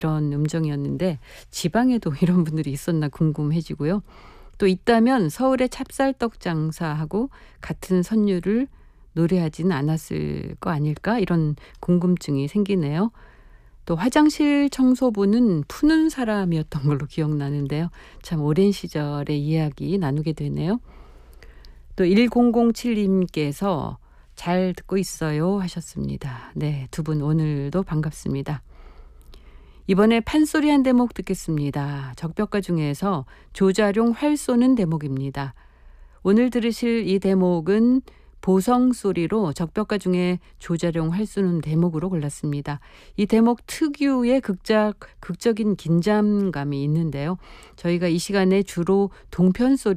이런 음정이었는데 지방에도 이런 분들이 있었나 궁금해지고요. 또 있다면 서울의 찹쌀떡 장사하고 같은 선율을 노래하진 않았을 거 아닐까? 이런 궁금증이 생기네요. 또 화장실 청소부는 푸는 사람이었던 걸로 기억나는데요. 참 오랜 시절의 이야기 나누게 되네요. 또 1007님께서 잘 듣고 있어요 하셨습니다. 네, 두 분 오늘도 반갑습니다. 이번에 판소리 한 대목 듣겠습니다. 적벽가 중에서 조자룡 활 쏘는 대목입니다. 오늘 들으실 이 대목은 보성소리로 적벽가 중에 조자룡 활 쏘는 대목으로 골랐습니다. 이 대목 특유의 극적인 긴장감이 있는데요. 저희가 이 시간에 주로 동편소리